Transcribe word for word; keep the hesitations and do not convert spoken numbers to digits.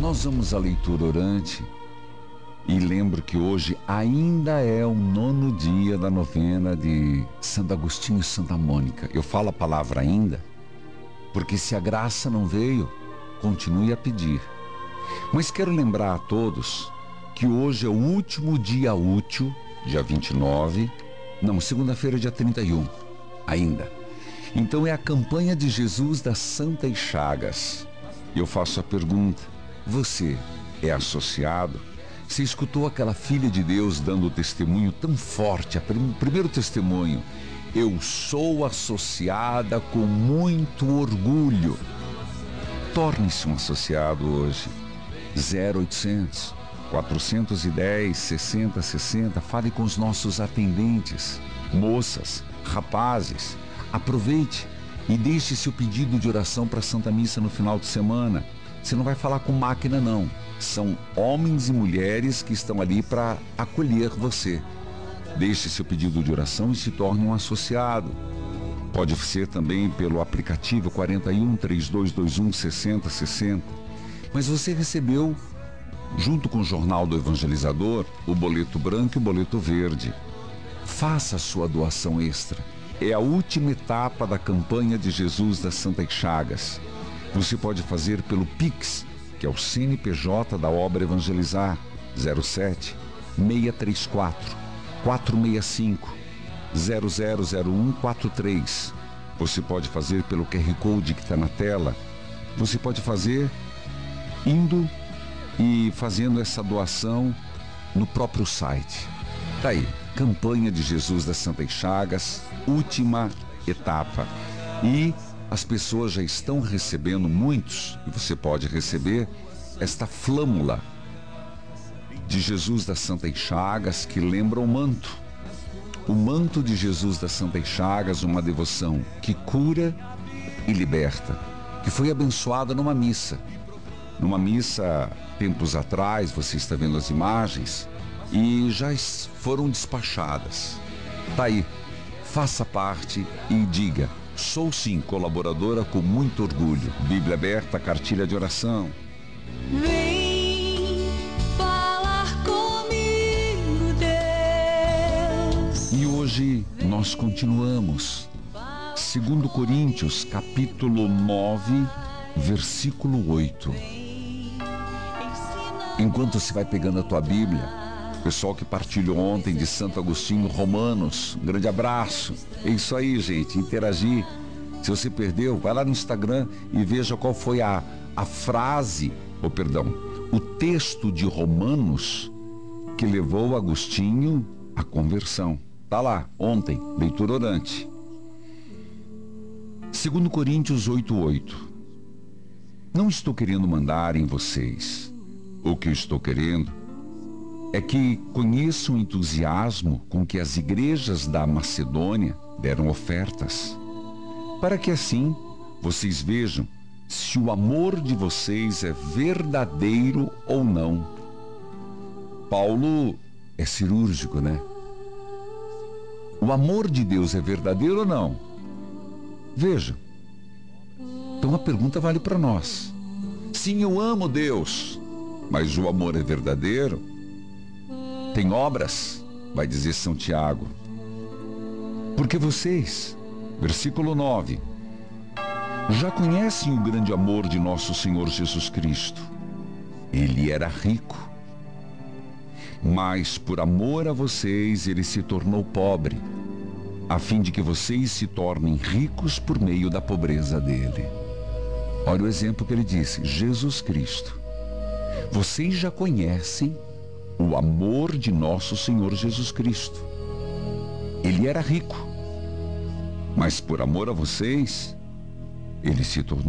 Nós vamos à leitura orante e lembro que hoje ainda é o nono dia da novena de Santo Agostinho e Santa Mônica. Eu falo a palavra ainda, porque se a graça não veio, continue a pedir. Mas quero lembrar a todos que hoje é o último dia útil, dia vinte e nove, não, segunda-feira, dia trinta e um, ainda. Então é a campanha de Jesus das Santas Chagas. Eu faço a pergunta: você é associado? Você escutou aquela filha de Deus dando o testemunho tão forte, o primeiro testemunho: eu sou associada com muito orgulho. Torne-se um associado hoje. zero oitocentos, quatrocentos e dez, sessenta, sessenta. Fale com os nossos atendentes, moças, rapazes. Aproveite e deixe seu pedido de oração para a Santa Missa no final de semana. Você não vai falar com máquina, não. São homens e mulheres que estão ali para acolher você. Deixe seu pedido de oração e se torne um associado. Pode ser também pelo aplicativo quarenta e um, trinta e dois vinte e um, sessenta, sessenta. Mas você recebeu, junto com o Jornal do Evangelizador, o boleto branco e o boleto verde. Faça a sua doação extra. É a última etapa da campanha de Jesus das Santas Chagas. Você pode fazer pelo Pix, que é o C N P J da Obra Evangelizar, zero sete, seis três quatro, quatro seis cinco, zero zero zero um quatro três. Você pode fazer pelo Q R Code que está na tela. Você pode fazer indo e fazendo essa doação no próprio site. Tá aí, campanha de Jesus das Santas Chagas, última etapa. E as pessoas já estão recebendo, muitos, e você pode receber, esta flâmula de Jesus das Santas Chagas, que lembra o manto. O manto de Jesus das Santas Chagas, uma devoção que cura e liberta, que foi abençoada numa missa. Numa missa, tempos atrás, você está vendo as imagens, e já foram despachadas. Tá aí, faça parte e diga: sou sim colaboradora com muito orgulho. Bíblia aberta, cartilha de oração. Vem falar comigo, Deus. E hoje nós continuamos. Segundo Coríntios, capítulo nove, versículo oito. Enquanto você vai pegando a tua Bíblia, pessoal que partilhou ontem de Santo Agostinho, Romanos, um grande abraço. É isso aí, gente, interagir. Se você perdeu, vai lá no Instagram e veja qual foi a, a frase, ou perdão, o texto de Romanos que levou Agostinho à conversão. Tá lá, ontem, leitura orante. Segundo Coríntios oito, oito. Não estou querendo mandar em vocês. O que eu estou querendo é que conheçam o entusiasmo com que as igrejas da Macedônia deram ofertas, para que assim vocês vejam se o amor de vocês é verdadeiro ou não. Paulo é cirúrgico, né? O amor de Deus é verdadeiro ou não? Veja. Então a pergunta vale para nós. Sim, eu amo Deus, mas o amor é verdadeiro? Tem obras? Vai dizer São Tiago. Porque vocês, versículo nove, já conhecem o grande amor de nosso Senhor Jesus Cristo. Ele era rico, mas por amor a vocês ele se tornou pobre, a fim de que vocês se tornem ricos por meio da pobreza dele. Olha o exemplo que ele disse: Jesus Cristo. Vocês já conhecem o amor de nosso Senhor Jesus Cristo. Ele era rico, mas por amor a vocês, ele se tornou